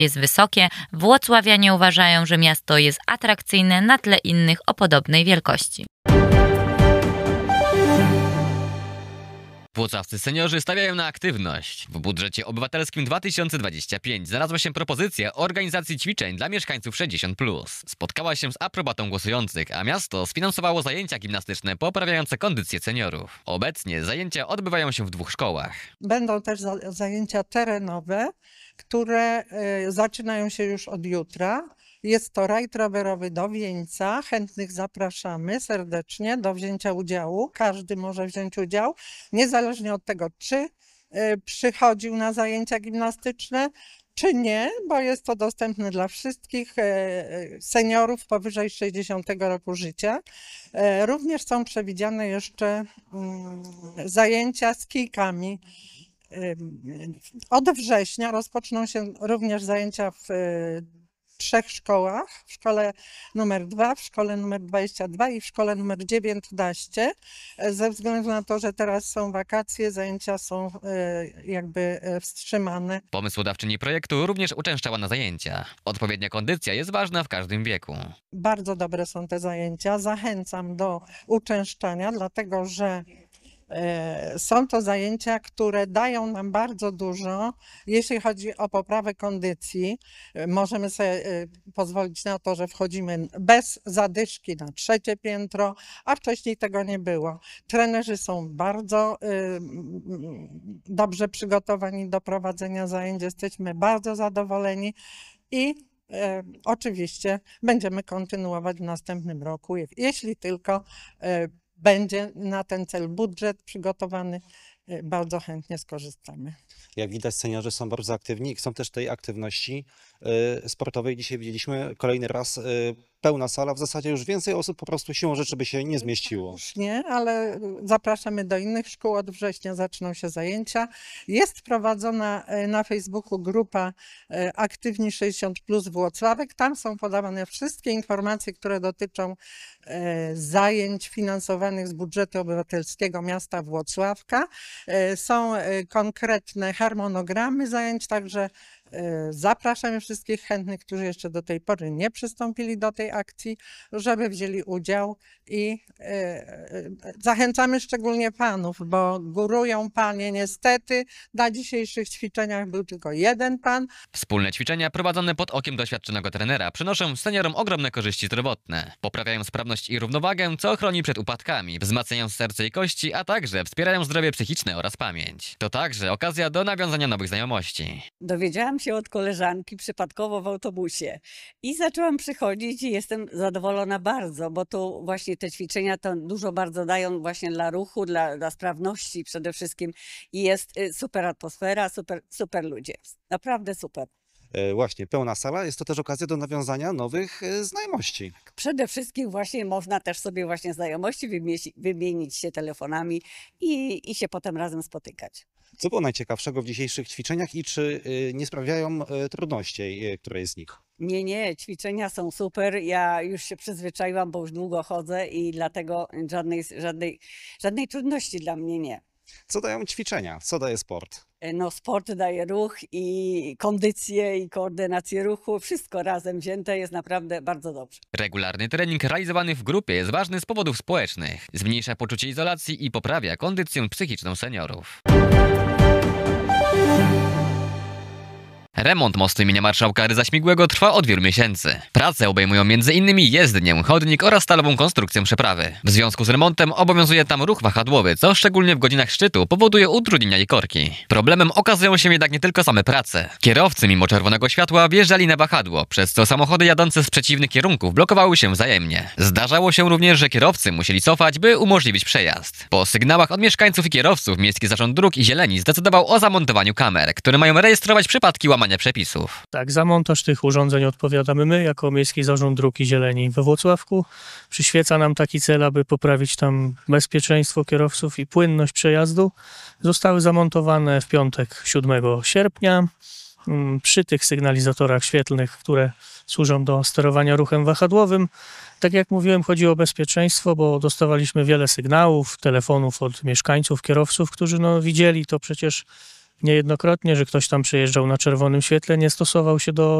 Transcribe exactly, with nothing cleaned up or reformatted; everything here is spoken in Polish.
jest wysokie, włocławianie uważają, że miasto jest atrakcyjne na tle innych o podobnej wielkości. Włocławscy seniorzy stawiają na aktywność. W budżecie obywatelskim dwa tysiące dwudziestym piątym znalazła się propozycja organizacji ćwiczeń dla mieszkańców sześćdziesiąt plus. Spotkała się z aprobatą głosujących, a miasto sfinansowało zajęcia gimnastyczne poprawiające kondycję seniorów. Obecnie zajęcia odbywają się w dwóch szkołach. Będą też zajęcia terenowe, które y, zaczynają się już od jutra. Jest to rajd rowerowy do Wieńca. Chętnych zapraszamy serdecznie do wzięcia udziału. Każdy może wziąć udział, niezależnie od tego, czy y, przychodził na zajęcia gimnastyczne, czy nie, bo jest to dostępne dla wszystkich y, seniorów powyżej sześćdziesiątego roku życia. Y, również są przewidziane jeszcze y, zajęcia z kijkami. Od września rozpoczną się również zajęcia w trzech szkołach, w szkole numer dwa, w szkole numer dwadzieścia dwa i w szkole numer dziewiętnaście. Ze względu na to, że teraz są wakacje, zajęcia są jakby wstrzymane. Pomysłodawczyni projektu również uczęszczała na zajęcia. Odpowiednia kondycja jest ważna w każdym wieku. Bardzo dobre są te zajęcia. Zachęcam do uczęszczania, dlatego że są to zajęcia, które dają nam bardzo dużo, jeśli chodzi o poprawę kondycji. Możemy sobie pozwolić na to, że wchodzimy bez zadyszki na trzecie piętro, a wcześniej tego nie było. Trenerzy są bardzo dobrze przygotowani do prowadzenia zajęć, jesteśmy bardzo zadowoleni i E, oczywiście będziemy kontynuować w następnym roku, jeśli tylko e, będzie na ten cel budżet przygotowany, e, bardzo chętnie skorzystamy. Jak widać, seniorzy są bardzo aktywni i chcą też tej aktywności y, sportowej. Dzisiaj widzieliśmy kolejny raz y, pełna sala, w zasadzie już więcej osób po prostu siłą rzeczy by się nie zmieściło. Już nie, ale zapraszamy do innych szkół, od września zaczną się zajęcia. Jest prowadzona na Facebooku grupa Aktywni sześćdziesiąt plus Włocławek. Tam są podawane wszystkie informacje, które dotyczą zajęć finansowanych z budżetu obywatelskiego miasta Włocławka. Są konkretne harmonogramy zajęć, także zapraszamy wszystkich chętnych, którzy jeszcze do tej pory nie przystąpili do tej akcji, żeby wzięli udział i zachęcamy szczególnie panów, bo górują panie. Niestety na dzisiejszych ćwiczeniach był tylko jeden pan. Wspólne ćwiczenia prowadzone pod okiem doświadczonego trenera przynoszą seniorom ogromne korzyści zdrowotne. Poprawiają sprawność i równowagę, co chroni przed upadkami, wzmacniają serce i kości, a także wspierają zdrowie psychiczne oraz pamięć. To także okazja do nawiązania nowych znajomości. Dowiedziałam się od koleżanki przypadkowo w autobusie i zaczęłam przychodzić i jestem zadowolona bardzo, bo tu właśnie te ćwiczenia to dużo bardzo dają właśnie dla ruchu, dla, dla sprawności przede wszystkim i jest super atmosfera, super, super ludzie. Naprawdę super. Właśnie, pełna sala, jest to też okazja do nawiązania nowych znajomości. Przede wszystkim właśnie można też sobie właśnie znajomości wymienić, wymienić się telefonami i, i się potem razem spotykać. Co było najciekawszego w dzisiejszych ćwiczeniach i czy nie sprawiają trudności której z nich? Nie, nie, ćwiczenia są super. Ja już się przyzwyczaiłam, bo już długo chodzę i dlatego żadnej, żadnej, żadnej trudności dla mnie nie. Co dają ćwiczenia? Co daje sport? No, sport daje ruch i kondycję i koordynację ruchu. Wszystko razem wzięte jest naprawdę bardzo dobrze. Regularny trening realizowany w grupie jest ważny z powodów społecznych. Zmniejsza poczucie izolacji i poprawia kondycję psychiczną seniorów. Remont mostu imienia marszałka Rydza Śmigłego trwa od wielu miesięcy. Prace obejmują między innymi jezdnię, chodnik oraz stalową konstrukcję przeprawy. W związku z remontem obowiązuje tam ruch wahadłowy, co szczególnie w godzinach szczytu powoduje utrudnienia i korki. Problemem okazują się jednak nie tylko same prace. Kierowcy mimo czerwonego światła wjeżdżali na wahadło, przez co samochody jadące z przeciwnych kierunków blokowały się wzajemnie. Zdarzało się również, że kierowcy musieli cofać, by umożliwić przejazd. Po sygnałach od mieszkańców i kierowców Miejski Zarząd Dróg i Zieleni zdecydował o zamontowaniu kamer, które mają rejestrować przypadki łamania przepisów. Tak, za montaż tych urządzeń odpowiadamy my jako Miejski Zarząd Dróg i Zieleni we Włocławku. Przyświeca nam taki cel, aby poprawić tam bezpieczeństwo kierowców i płynność przejazdu. Zostały zamontowane w piątek siódmego sierpnia przy tych sygnalizatorach świetlnych, które służą do sterowania ruchem wahadłowym. Tak jak mówiłem, chodzi o bezpieczeństwo, bo dostawaliśmy wiele sygnałów, telefonów od mieszkańców, kierowców, którzy no, widzieli to przecież niejednokrotnie, że ktoś tam przejeżdżał na czerwonym świetle, nie stosował się do